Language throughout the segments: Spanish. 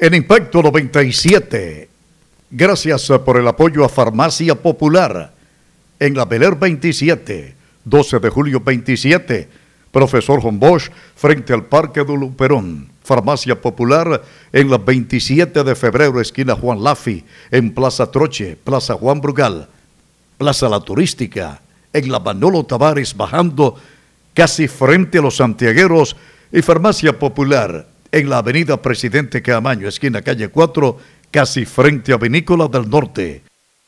En Impacto 97, gracias por el apoyo a Farmacia Popular. En la Bel Air 27, 12 de julio 27, Profesor Juan Bosch, frente al Parque de Luperón. Farmacia Popular en la 27 de febrero, esquina Juan Lafi, en Plaza Troche, Plaza Juan Brugal, Plaza La Turística, en la Manolo Tavares, bajando casi frente a los santiagueros, y Farmacia Popular en la avenida Presidente Caamaño, esquina calle 4, casi frente a Vinícola del Norte.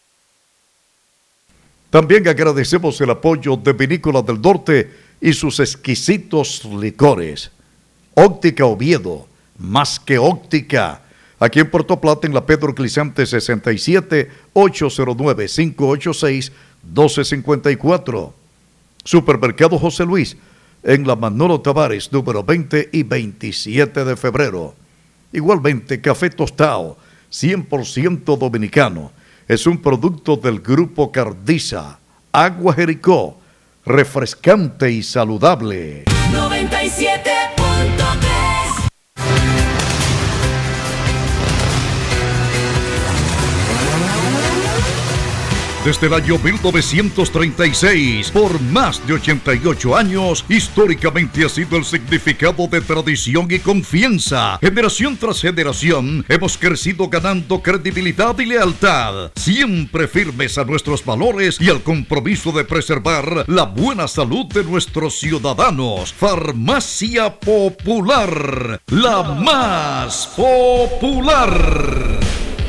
También agradecemos el apoyo de Vinícola del Norte y sus exquisitos licores. Óptica Oviedo, más que óptica. Aquí en Puerto Plata, en la Pedro Clisante 67, 809-586-1254. Supermercado José Luis, en la Manolo Tavares, número 20 y 27 de febrero. Igualmente, Café Tostado, 100% dominicano. Es un producto del Grupo Cardiza. Agua Jericó, refrescante y saludable. 97.3. Desde el año 1936, por más de 88 años, históricamente ha sido el significado de tradición y confianza. Generación tras generación, hemos crecido ganando credibilidad y lealtad, siempre firmes a nuestros valores y al compromiso de preservar la buena salud de nuestros ciudadanos. Farmacia Popular, la más popular.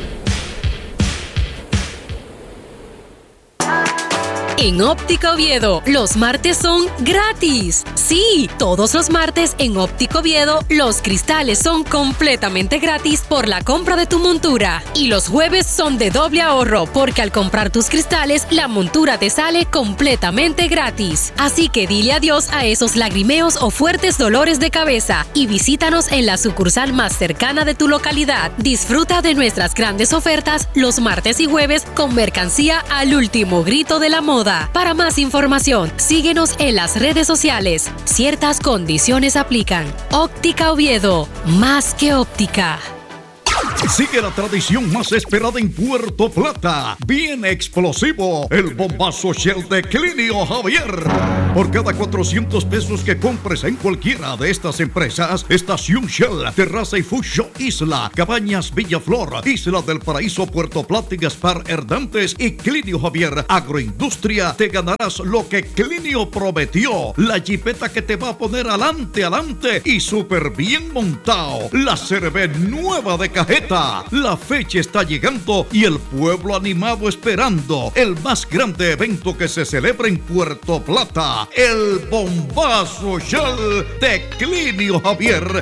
En Óptica Oviedo, los martes son gratis. Sí, todos los martes en Óptica Oviedo, los cristales son completamente gratis por la compra de tu montura. Y los jueves son de doble ahorro, porque al comprar tus cristales, la montura te sale completamente gratis. Así que dile adiós a esos lagrimeos o fuertes dolores de cabeza y visítanos en la sucursal más cercana de tu localidad. Disfruta de nuestras grandes ofertas los martes y jueves con mercancía al último grito de la moda. Para más información, síguenos en las redes sociales. Ciertas condiciones aplican. Óptica Oviedo, más que óptica. Sigue la tradición más esperada en Puerto Plata. Bien explosivo, el bombazo Shell de Clinio Javier. Por cada 400 pesos que compres en cualquiera de estas empresas, Estación Shell, Terraza y Food Show Isla, Cabañas Villaflor, Isla del Paraíso, Puerto Plata y Gaspar Hernández y Clinio Javier Agroindustria, te ganarás lo que Clinio prometió. La jipeta que te va a poner adelante y súper bien montado. La CRB nueva de cajeta. La fecha está llegando y el pueblo animado esperando el más grande evento que se celebra en Puerto Plata, el Bombazo Shell de Clinio Javier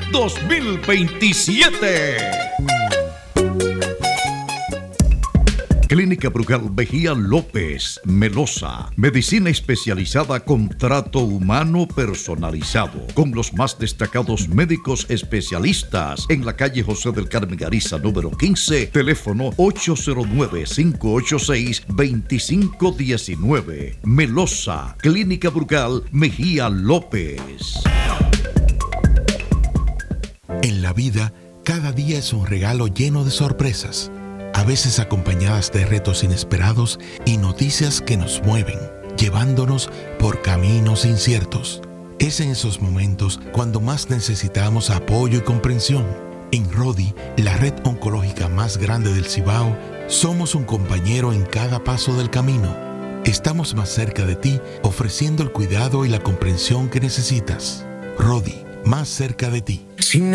2027. Clínica Brugal Mejía López, Melosa. Medicina especializada con trato humano personalizado. Con los más destacados médicos especialistas. En la calle José del Carmen Ariza, número 15. Teléfono 809-586-2519. Melosa. Clínica Brugal Mejía López. En la vida, cada día es un regalo lleno de sorpresas. A veces acompañadas de retos inesperados y noticias que nos mueven, llevándonos por caminos inciertos. Es en esos momentos cuando más necesitamos apoyo y comprensión. En Rodi, la red oncológica más grande del Cibao, somos un compañero en cada paso del camino. Estamos más cerca de ti, ofreciendo el cuidado y la comprensión que necesitas. Rodi, más cerca de ti.